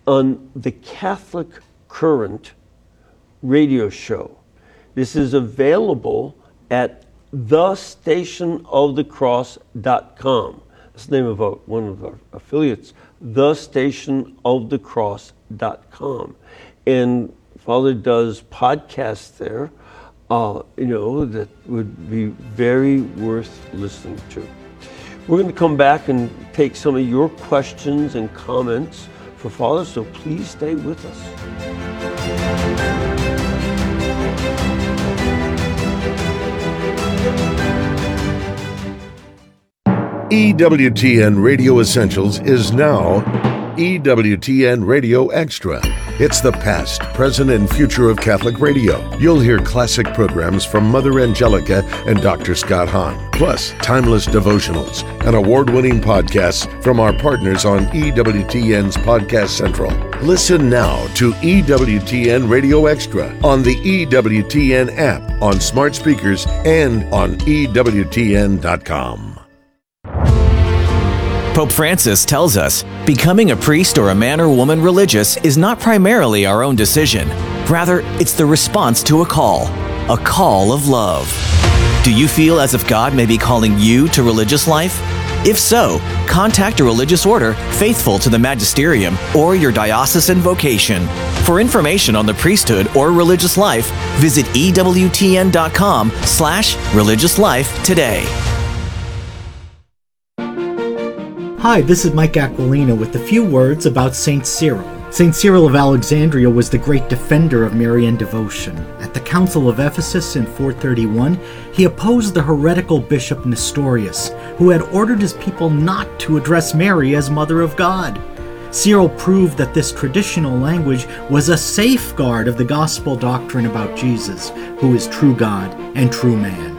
on the Catholic Current radio show. This is available at thestationofthecross.com. That's the name of one of our affiliates, thestationofthecross.com. And Father does podcasts there, that would be very worth listening to. We're going to come back and take some of your questions and comments for Father, so please stay with us. EWTN Radio Essentials is now EWTN Radio Extra. It's the past, present, and future of Catholic radio. You'll hear classic programs from Mother Angelica and Dr. Scott Hahn, plus timeless devotionals and award-winning podcasts from our partners on EWTN's Podcast Central. Listen now to EWTN Radio Extra on the EWTN app, on smart speakers, and on EWTN.com. Pope Francis tells us, becoming a priest or a man or woman religious is not primarily our own decision. Rather, it's the response to a call of love. Do you feel as if God may be calling you to religious life? If so, contact a religious order faithful to the magisterium or your diocesan vocation. For information on the priesthood or religious life, visit EWTN.com/religious life today. Hi, this is Mike Aquilina with a few words about St. Cyril. St. Cyril of Alexandria was the great defender of Marian devotion. At the Council of Ephesus in 431, he opposed the heretical bishop Nestorius, who had ordered his people not to address Mary as Mother of God. Cyril proved that this traditional language was a safeguard of the gospel doctrine about Jesus, who is true God and true man.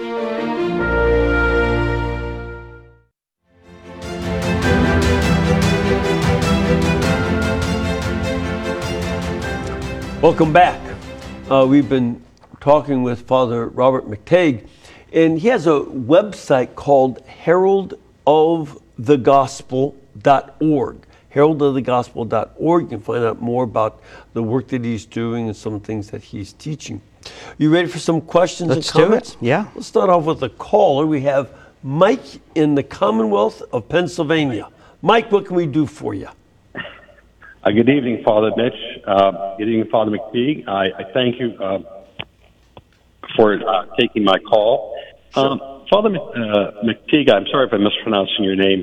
Welcome back. We've been talking with Father Robert McTague, and he has a website called heraldofthegospel.org. heraldofthegospel.org. You can find out more about the work that he's doing and some things that he's teaching. You ready for some questions and comments? Let's do it. Yeah. Let's start off with a caller. We have Mike in the Commonwealth of Pennsylvania. Mike, what can we do for you? Good evening, Father Mitch. Good evening, Father McTeague. I thank you for taking my call. Father McTeague, I'm sorry if I'm mispronouncing your name.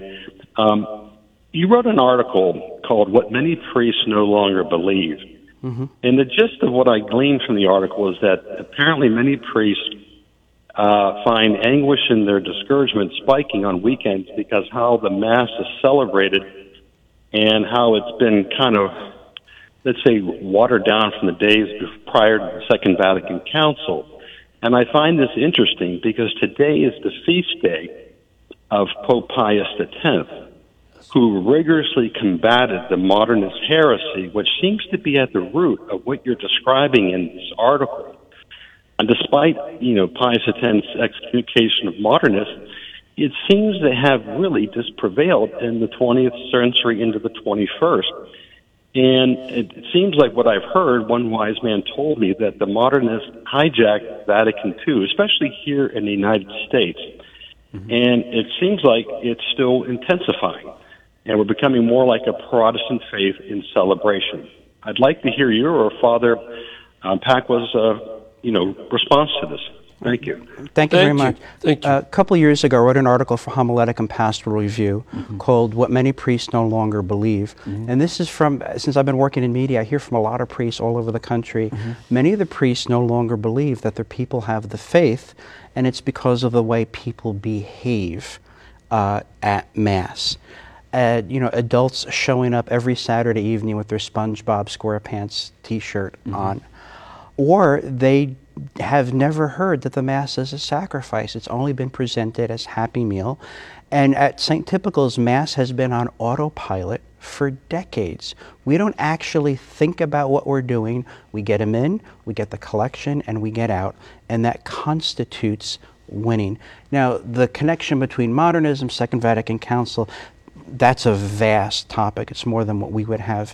You wrote an article called What Many Priests No Longer Believe. Mm-hmm. And the gist of what I gleaned from the article is that apparently many priests find anguish in their discouragement spiking on weekends because how the Mass is celebrated and how it's been kind of, let's say, watered down from the days prior to the Second Vatican Council. And I find this interesting because today is the feast day of Pope Pius X, who rigorously combated the modernist heresy, which seems to be at the root of what you're describing in this article. And despite, Pius X's excommunication of modernists, it seems they have really just prevailed in the 20th century into the 21st. And it seems like what I've heard, one wise man told me that the modernists hijacked Vatican II, especially here in the United States. Mm-hmm. And it seems like it's still intensifying. And we're becoming more like a Protestant faith in celebration. I'd like to hear your or Father Paqua's, response to this. Thank you. Thank you very much. Thank you. A couple of years ago, I wrote an article for Homiletic and Pastoral Review called What Many Priests No Longer Believe. And this is since I've been working in media, I hear from a lot of priests all over the country. Many of the priests no longer believe that their people have the faith, and it's because of the way people behave at Mass. Adults showing up every Saturday evening with their SpongeBob SquarePants t-shirt on, or they have never heard that the Mass is a sacrifice. It's only been presented as Happy Meal. And at St. Typical's, Mass has been on autopilot for decades. We don't actually think about what we're doing. We get them in, we get the collection, and we get out. And that constitutes winning. Now, the connection between modernism, Second Vatican Council, that's a vast topic. It's more than what we would have